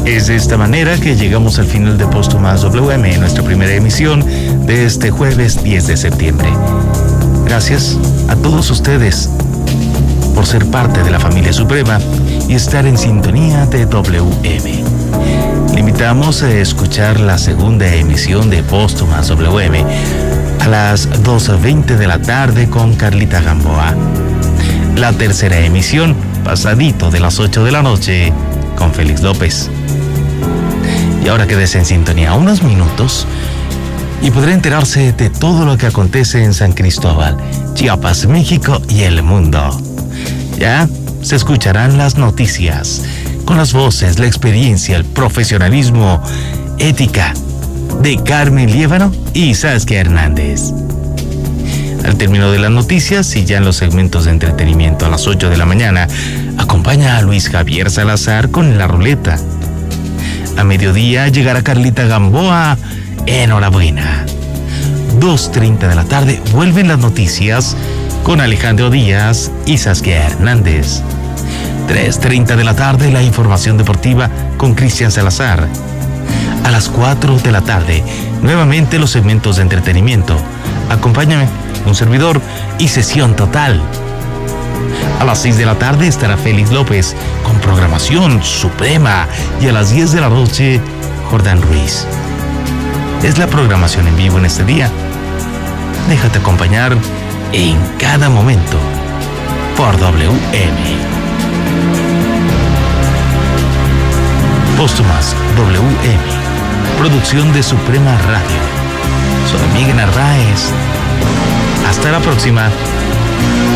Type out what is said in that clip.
Es de esta manera que llegamos al final de Póstumas WM, nuestra primera emisión de este jueves 10 de septiembre. Gracias a todos ustedes por ser parte de la familia suprema y estar en sintonía de WM. Le invitamos a escuchar la segunda emisión de Póstumas WM a las 2:20 de la tarde con Carlita Gamboa. La tercera emisión, pasadito de las 8 de la noche, con Félix López. Y ahora quédese en sintonía unos minutos y podrá enterarse de todo lo que acontece en San Cristóbal, Chiapas, México y el mundo. Ya se escucharán las noticias, con las voces, la experiencia, el profesionalismo, ética de Carmen Liévano y Saskia Hernández. Al término de las noticias y ya en los segmentos de entretenimiento a las 8 de la mañana, acompaña a Luis Javier Salazar con La Ruleta. A mediodía llegará Carlita Gamboa, enhorabuena. 2:30 de la tarde vuelven las noticias con Alejandro Díaz y Saskia Hernández. 3:30 de la tarde la información deportiva con Cristian Salazar. A las 4 de la tarde, nuevamente los segmentos de entretenimiento. Acompáñame, un servidor y sesión total. A las 6 de la tarde estará Félix López con programación suprema y a las 10 de la noche Jordán Ruiz. Es la programación en vivo en este día. Déjate acompañar en cada momento por WM. Póstumas WM, producción de Suprema Radio. Soy Miguel Narváez. Hasta la próxima.